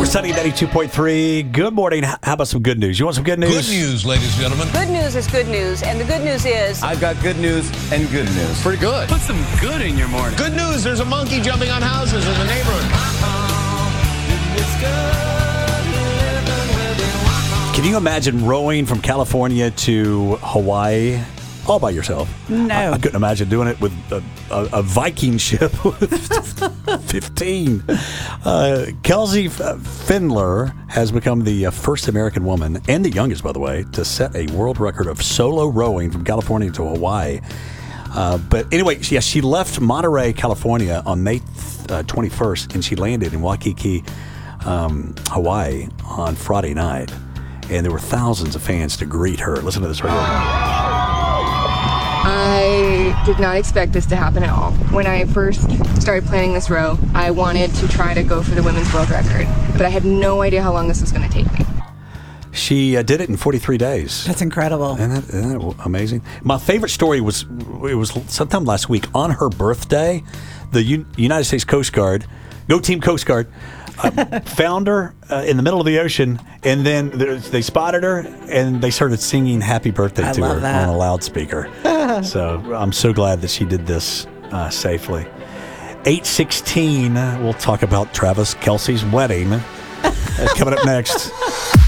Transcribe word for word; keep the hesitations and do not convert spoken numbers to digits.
We're Sunny ninety-two point three. Good morning. How about some good news? You want some good news? Good news, ladies and gentlemen. Good news is good news, and the good news is... I've got good news and good news. Pretty good. Put some good in your morning. Good news, there's a monkey jumping on houses in the neighborhood. Can you imagine rowing from California to Hawaii all by yourself? No. I, I couldn't imagine doing it with a, a, a Viking ship with fifteen. Uh, Kelsey Findler has become the uh, first American woman, and the youngest, by the way, to set a world record of solo rowing from California to Hawaii. Uh, but anyway, yeah, she left Monterey, California on May uh, twenty-first, and she landed in Waikiki, um, Hawaii on Friday night. And there were thousands of fans to greet her. Listen to this right here. I did not expect this to happen at all. When I first started planning this row, I wanted to try to go for the women's world record, but I had no idea how long this was going to take me. She uh, did it in forty-three days. That's incredible. Isn't that, isn't that amazing? My favorite story was, it was sometime last week, on her birthday, the U- United States Coast Guard, Go Team Coast Guard, uh, found her uh, in the middle of the ocean, and then they spotted her, and they started singing happy birthday I to love her that. on a loudspeaker. So I'm so glad that she did this uh, safely. eight sixteen, we'll talk about Travis Kelce's wedding. That's coming up next.